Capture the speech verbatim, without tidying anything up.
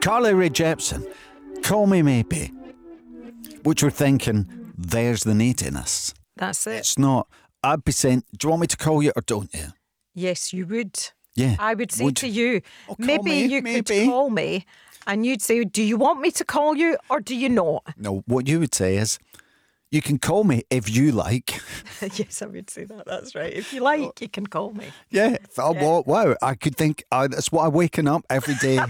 Carly Rae Jepsen, Call Me Maybe. Which we're thinking, there's the neediness. That's it. It's not, I'd be saying, do you want me to call you or don't you? Yes, you would. Yeah. I would say Would- to you, Oh, call maybe me, you maybe. could call me and you'd say, do you want me to call you or do you not? No, what you would say is, you can call me if you like. Yes, I would say that. That's right. If you like, you can call me. Yeah. Oh, Yeah. Wow, wow. I could think, uh, that's what I'm waking up every day